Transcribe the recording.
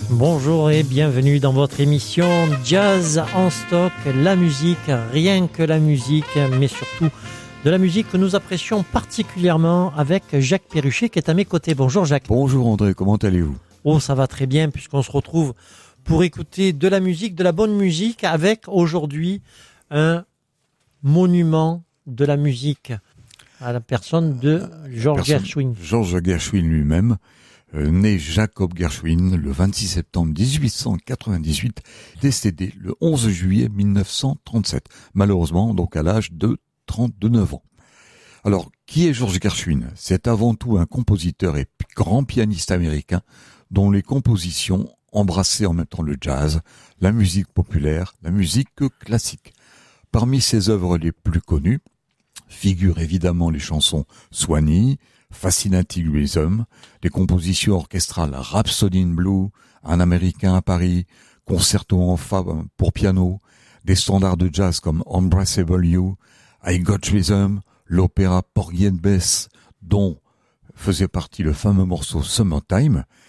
Bonjour et bienvenue dans votre émission Jazz en stock, la musique, rien que la musique, mais surtout de la musique que nous apprécions particulièrement avec Jacques Perruchet qui est à mes côtés. Bonjour Jacques. Bonjour André, comment allez-vous ? Oh, ça va très bien puisqu'on se retrouve pour écouter de la musique, de la bonne musique avec aujourd'hui un monument de la musique à la personne de George Gershwin. George Gershwin lui-même, né Jacob Gershwin le 26 septembre 1898, décédé le 11 juillet 1937, malheureusement donc à l'âge de 39 ans. Alors, qui est George Gershwin ? C'est avant tout un compositeur et grand pianiste américain dont les compositions embrassaient en même temps le jazz, la musique populaire, la musique classique. Parmi ses œuvres les plus connues figurent évidemment les chansons Swanee, Fascinating Rhythm, les compositions orchestrales Rhapsody in Blue, Un Américain à Paris, Concerto en Fa pour piano, des standards de jazz comme Unbraceable You, I Got Rhythm, l'opéra Porgy and Bess, dont faisait partie le fameux morceau Summertime,